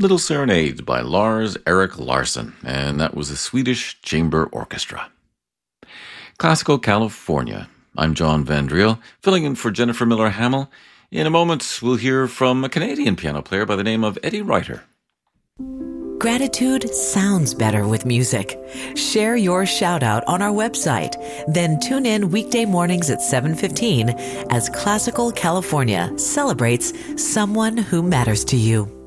Little Serenades by Lars Erik Larsson, and that was a Swedish chamber orchestra. Classical California. I'm John Van Driel, filling in for Jennifer Miller Hamill. In a moment, we'll hear from a Canadian piano player by the name of Eddie Reiter. Gratitude sounds better with music. Share your shout out on our website. Then tune in weekday mornings at 7:15 as Classical California celebrates someone who matters to you.